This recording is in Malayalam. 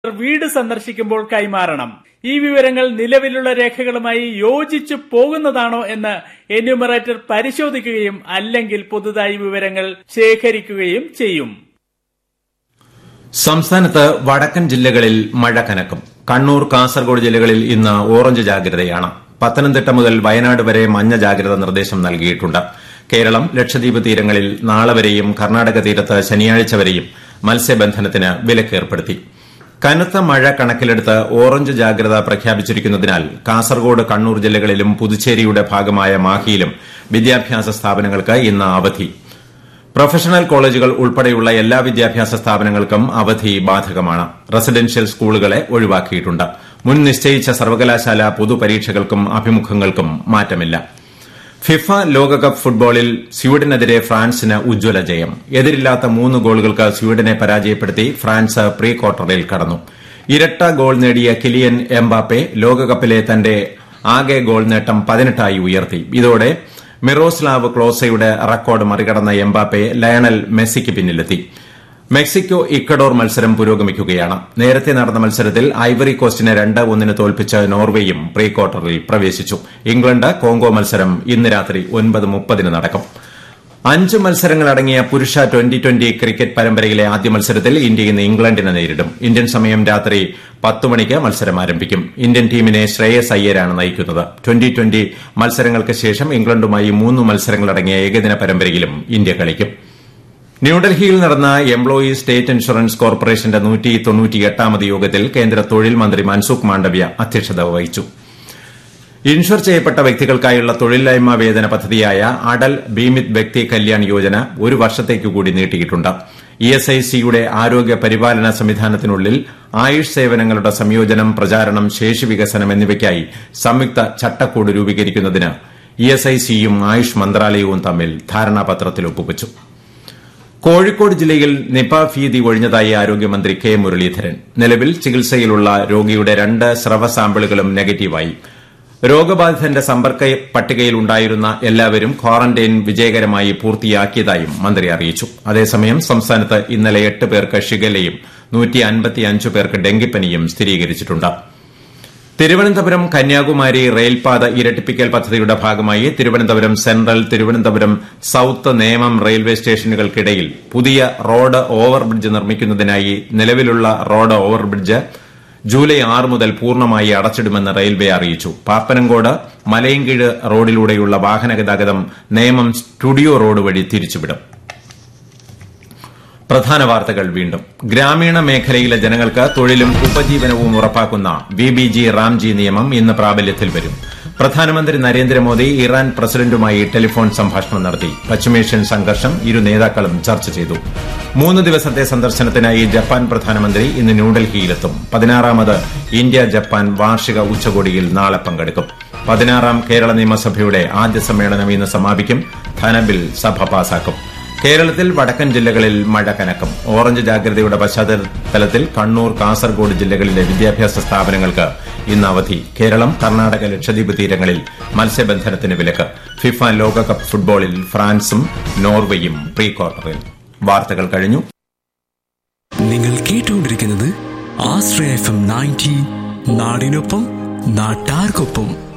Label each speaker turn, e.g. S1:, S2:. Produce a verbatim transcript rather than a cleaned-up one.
S1: വീട് സന്ദർശിക്കുമ്പോൾ കൈമാറണം. ഈ വിവരങ്ങൾ നിലവിലുള്ള രേഖകളുമായി യോജിച്ചു പോകുന്നതാണോ എന്ന് എന്യൂമറേറ്റർ പരിശോധിക്കുകയും അല്ലെങ്കിൽ പുതുതായി വിവരങ്ങൾ ശേഖരിക്കുകയും ചെയ്യും.
S2: സംസ്ഥാനത്ത് വടക്കൻ ജില്ലകളിൽ മഴ കനക്കും. കണ്ണൂർ, കാസർഗോഡ് ജില്ലകളിൽ ഇന്ന് ഓറഞ്ച് ജാഗ്രതയാണ്. പത്തനംതിട്ട മുതൽ വയനാട് വരെ മഞ്ഞ ജാഗ്രത നിർദ്ദേശം നൽകിയിട്ടുണ്ട്. കേരളം, ലക്ഷദ്വീപ് തീരങ്ങളിൽ നാളെ വരെയും കർണാടക തീരത്ത് ശനിയാഴ്ച വരെയും മത്സ്യബന്ധനത്തിന് വിലക്കേർപ്പെടുത്തി. കനത്ത മഴ കണക്കിലെടുത്ത് ഓറഞ്ച് ജാഗ്രത പ്രഖ്യാപിച്ചിരിക്കുന്നതിനാൽ കാസർഗോഡ്, കണ്ണൂർ ജില്ലകളിലും പുതുച്ചേരിയുടെ ഭാഗമായ മാഹിയിലും വിദ്യാഭ്യാസ സ്ഥാപനങ്ങൾക്ക് ഇന്ന് അവധി. പ്രൊഫഷണൽ കോളേജുകൾ ഉൾപ്പെടെയുള്ള എല്ലാ വിദ്യാഭ്യാസ സ്ഥാപനങ്ങൾക്കും അവധി ബാധകമാണ്. റെസിഡൻഷ്യൽ സ്കൂളുകളെ ഒഴിവാക്കിയിട്ടുണ്ട്. മുൻ നിശ്ചയിച്ച സർവകലാശാല പൊതുപരീക്ഷകൾക്കും അഭിമുഖങ്ങൾക്കും മാറ്റമില്ല. ഫിഫ ലോകകപ്പ് ഫുട്ബോളിൽ സ്വീഡനെതിരെ ഫ്രാൻസിന് ഉജ്ജ്വല ജയം. എതിരില്ലാത്ത മൂന്ന് ഗോളുകൾക്ക് സ്വീഡനെ പരാജയപ്പെടുത്തി ഫ്രാൻസ് പ്രീ ക്വാർട്ടറിൽ കടന്നു. ഇരട്ട ഗോൾ നേടിയ കിലിയൻ എംബാപ്പെ ലോകകപ്പിലെ തന്റെ ആകെ ഗോൾ നേട്ടം പതിനെട്ടായി ഉയർത്തി. ഇതോടെ മിറോസ്ലാവ് ക്ലോസയുടെ റെക്കോർഡ് മറികടന്ന എംബാപ്പെ ലയണൽ മെസ്സിക്ക് പിന്നിലെത്തി. മെക്സിക്കോ ഇക്വഡോർ മത്സരം പുരോഗമിക്കുകയാണ്. നേരത്തെ നടന്ന മത്സരത്തിൽ ഐവറി കോസ്റ്റിനെ രണ്ട് ഒന്നിന് തോൽപ്പിച്ച് നോർവേയും പ്രീ ക്വാർട്ടറിൽ പ്രവേശിച്ചു. ഇംഗ്ലണ്ട് കോങ്കോ മത്സരം ഇന്ന് രാത്രി ഒൻപത് മുപ്പതിന് നടക്കും. അഞ്ച് മത്സരങ്ങളടങ്ങിയ പുരുഷ ട്വന്റി ട്വന്റി ക്രിക്കറ്റ് പരമ്പരയിലെ ആദ്യ മത്സരത്തിൽ ഇന്ത്യ ഇന്ന് ഇംഗ്ലണ്ടിനെ നേരിടും. ഇന്ത്യൻ സമയം രാത്രി പത്ത് മണിക്ക് മത്സരം ആരംഭിക്കും. ഇന്ത്യൻ ടീമിനെ ശ്രേയസ് അയ്യരാണ് നയിക്കുന്നത്. ട്വന്റി ട്വന്റി മത്സരങ്ങൾക്ക് ശേഷം ഇംഗ്ലണ്ടുമായി മൂന്ന് മത്സരങ്ങളടങ്ങിയ ഏകദിന പരമ്പരയിലും ഇന്ത്യ കളിക്കും. ന്യൂഡൽഹിയിൽ നടന്ന എംപ്ലോയീസ് സ്റ്റേറ്റ് ഇൻഷുറൻസ് കോർപ്പറേഷന്റെ നൂറ്റി തൊണ്ണൂറ്റിയെട്ടാമത് യോഗത്തിൽ കേന്ദ്ര തൊഴിൽ മന്ത്രി മൻസുഖ് മാണ്ഡവ്യ അധ്യക്ഷത വഹിച്ചു. ഇൻഷുർ ചെയ്യപ്പെട്ട വ്യക്തികൾക്കായുള്ള തൊഴിലില്ലായ്മ വേതന പദ്ധതിയായ അടൽ ബീമിത് വ്യക്തി കല്യാൺ യോജന ഒരു വർഷത്തേക്കുകൂടി നീട്ടിയിട്ടുണ്ട്. ഇ എസ് ഐ സിയുടെ ആരോഗ്യ പരിപാലന സംവിധാനത്തിനുള്ളിൽ ആയുഷ് സേവനങ്ങളുടെ സംയോജനം, പ്രചാരണം, ശേഷി വികസനം എന്നിവയ്ക്കായി സംയുക്ത ചട്ടക്കൂട് രൂപീകരിക്കുന്നതിന് ഇ എസ് ഐ സിയും ആയുഷ് മന്ത്രാലയവും തമ്മിൽ ധാരണാപത്രത്തിൽ ഒപ്പുവച്ചു. കോഴിക്കോട് ജില്ലയിൽ നിപ ഭീതി ഒഴിഞ്ഞതായി ആരോഗ്യമന്ത്രി കെ മുരളീധരൻ. നിലവിൽ ചികിത്സയിലുള്ള രോഗിയുടെ രണ്ട് സ്രവ സാമ്പിളുകളും നെഗറ്റീവായി. രോഗബാധിതന്റെ സമ്പർക്ക പട്ടികയിലുണ്ടായിരുന്ന എല്ലാവരും ക്വാറന്റൈൻ വിജയകരമായി പൂർത്തിയാക്കിയതായും മന്ത്രി അറിയിച്ചു. അതേസമയം സംസ്ഥാനത്ത് ഇന്നലെ എട്ട് പേർക്ക് ഷിഗല്ലയും നൂറ്റി അൻപത്തിയഞ്ച് പേർക്ക് ഡെങ്കിപ്പനിയും സ്ഥിരീകരിച്ചിട്ടുണ്ട്. തിരുവനന്തപുരം കന്യാകുമാരി റെയിൽപാത ഇരട്ടിപ്പിക്കൽ പദ്ധതിയുടെ ഭാഗമായി Thiruvananthapuram central, Thiruvananthapuram south, Nemom railway സ്റ്റേഷനുകൾക്കിടയിൽ പുതിയ റോഡ് ഓവർബ്രിഡ്ജ് നിർമ്മിക്കുന്നതിനായി നിലവിലുള്ള റോഡ് ഓവർബ്രിഡ്ജ് ജൂലൈ ആറ് മുതൽ പൂർണ്ണമായി അടച്ചിടുമെന്ന് റെയിൽവേ അറിയിച്ചു. പാപ്പനംകോട് മലയൻകീഴ് റോഡിലൂടെയുള്ള വാഹനഗതാഗതം നേമം സ്റ്റുഡിയോ റോഡ് വഴി തിരിച്ചുവിടും. പ്രധാന വാർത്തകൾ വീണ്ടും. ഗ്രാമീണ മേഖലയിലെ ജനങ്ങൾക്ക് തൊഴിലും ഉപജീവനവും ഉറപ്പാക്കുന്ന വി ബി ജി റാംജി നിയമം ഇന്ന് പ്രാബല്യത്തിൽ വരും. പ്രധാനമന്ത്രി നരേന്ദ്രമോദി ഇറാൻ പ്രസിഡന്റുമായി ടെലിഫോൺ സംഭാഷണം നടത്തി. പശ്ചിമേഷ്യൻ സംഘർഷം ഇരു നേതാക്കളും ചർച്ച ചെയ്തു. മൂന്ന് ദിവസത്തെ സന്ദർശനത്തിനായി ജപ്പാൻ പ്രധാനമന്ത്രി ഇന്ന് ന്യൂഡൽഹിയിലെത്തും. പതിനാറാമത് ഇന്ത്യ ജപ്പാൻ വാർഷിക ഉച്ചകോടിയിൽ നാളെ പങ്കെടുക്കും. പതിനാറാം കേരള നിയമസഭയുടെ ആദ്യ സമ്മേളനം ഇന്ന് സമാപിക്കും. ധനബിൽ സഭ പാസാക്കും. കേരളത്തിൽ വടക്കൻ ജില്ലകളിൽ മഴ കനക്കും. ഓറഞ്ച് ജാഗ്രതയുടെ പശ്ചാത്തലത്തിൽ കണ്ണൂർ, കാസർഗോഡ് ജില്ലകളിലെ വിദ്യാഭ്യാസ സ്ഥാപനങ്ങൾക്ക് ഇന്ന് അവധി. കേരളം, കർണാടക, ലക്ഷദ്വീപ് തീരങ്ങളിൽ മത്സ്യബന്ധനത്തിന് വിലക്ക്. ഫിഫ ലോകകപ്പ് ഫുട്ബോളിൽ ഫ്രാൻസും നോർവേയും പ്രീ ക്വാർട്ടറിൽ. വാർത്തകൾ കഴിഞ്ഞു.
S3: നിങ്ങൾ കേട്ടുകൊണ്ടിരിക്കുന്നത് ആശ്രയ എഫ് എം നയൻറ്റി, നാടിനൊപ്പം നാട്ടാർക്കൊപ്പം.